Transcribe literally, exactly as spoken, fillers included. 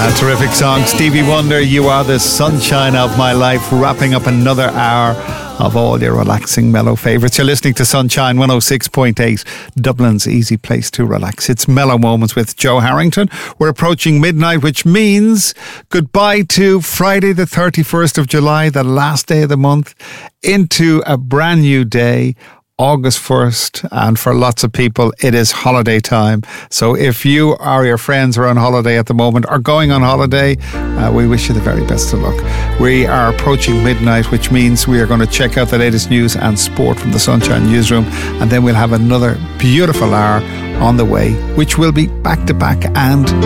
A terrific song. Stevie Wonder, You Are the Sunshine of My Life, wrapping up another hour of all your relaxing mellow favourites. You're listening to Sunshine one oh six point eight, Dublin's easy place to relax. It's Mellow Moments with Joe Harrington. We're approaching midnight, which means goodbye to Friday the thirty-first of July, the last day of the month, into a brand new day, August first, and for lots of people it is holiday time. So if you or your friends are on holiday at the moment or going on holiday, uh, we wish you the very best of luck. We are approaching midnight, which means we are going to check out the latest news and sport from the Sunshine Newsroom, and then we'll have another beautiful hour on the way, which will be back to back and